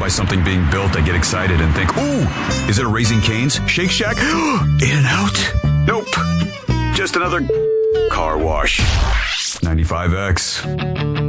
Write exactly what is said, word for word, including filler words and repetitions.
by something being built, I get excited and think, ooh, is it a Raising Cane's? Shake Shack? In-N-Out? Nope. Just another car wash. ninety-five X.